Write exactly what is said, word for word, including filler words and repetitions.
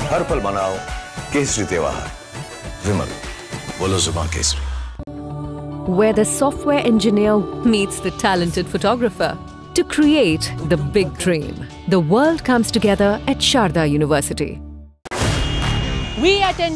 हर पल मनाओ केसरी त्योहार। विमल, बोलो जुबान Kesari. Where the software engineer meets the talented photographer to create the big dream. The world comes together at Sharda University. We at